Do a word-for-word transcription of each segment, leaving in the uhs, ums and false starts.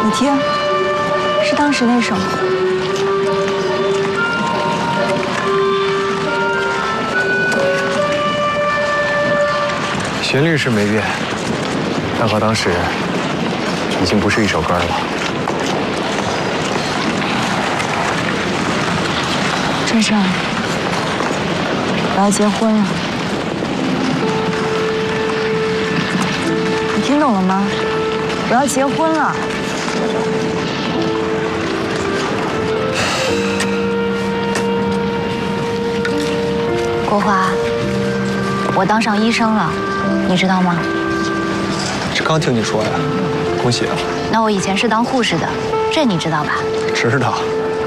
你听，是当时那首。 旋律是没变，但和当时已经不是一首歌了。 春生，我要结婚了，你听懂了吗？我要结婚了。国华，我当上医生了，你知道吗？ 这刚听你说呀，恭喜啊！ 那我以前是当护士的，这你知道吧？ 知道。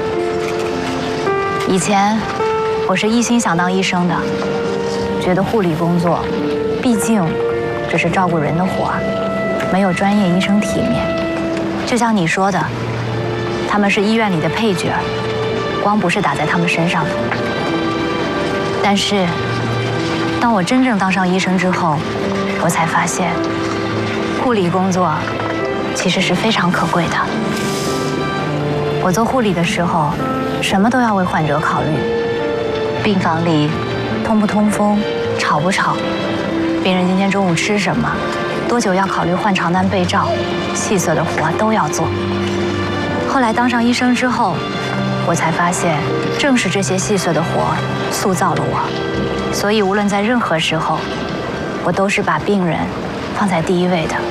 以前我是一心想当医生的，觉得护理工作，毕竟只是照顾人的活儿，没有专业医生体面。就像你说的，他们是医院里的配角，光不是打在他们身上的。但是，当我真正当上医生之后，我才发现，护理工作其实是非常可贵的。我做护理的时候，什么都要为患者考虑，病房里通不通风，吵不吵，病人今天中午吃什么，多久要考虑换床单被罩，细碎的活都要做。后来当上医生之后，我才发现，正是这些细碎的活塑造了我。所以无论在任何时候，我都是把病人放在第一位的。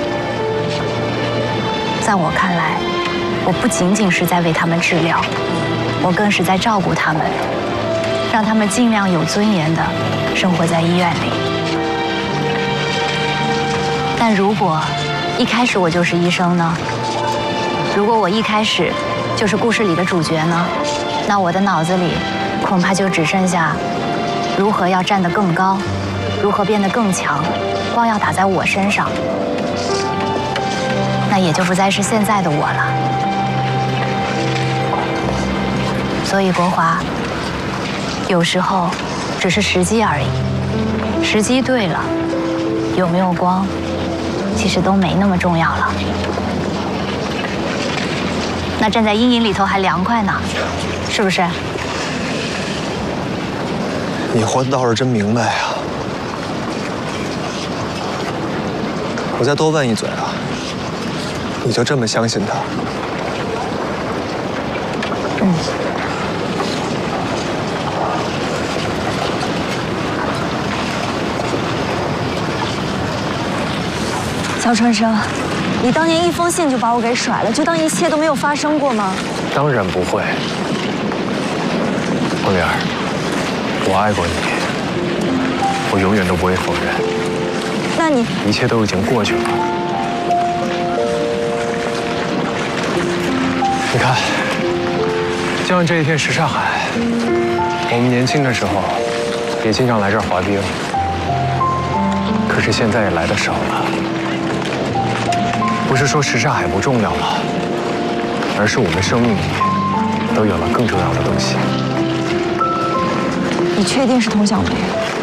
在我看来，我不仅仅是在为他们治疗，我更是在照顾他们，让他们尽量有尊严地生活在医院里。但如果一开始我就是医生呢？如果我一开始就是故事里的主角呢？那我的脑子里恐怕就只剩下如何要站得更高，如何变得更强，光要打在我身上，那也就不再是现在的我了。所以国华，有时候只是时机而已，时机对了，有没有光，其实都没那么重要了。那站在阴影里头还凉快呢，是不是？ 你活的倒是真明白呀！我再多问一嘴啊，你就这么相信他？ 嗯。小春生，你当年一封信就把我给甩了，就当一切都没有发生过吗？ 当然不会，红莲儿，我爱过你，我永远都不会否认。 那你一切都已经过去了。你看，就像这一片什刹海，我们年轻的时候也经常来这儿滑冰，可是现在也来的少了。不是说什刹海不重要了，而是我们生命里都有了更重要的东西。 你确定是佟小梅？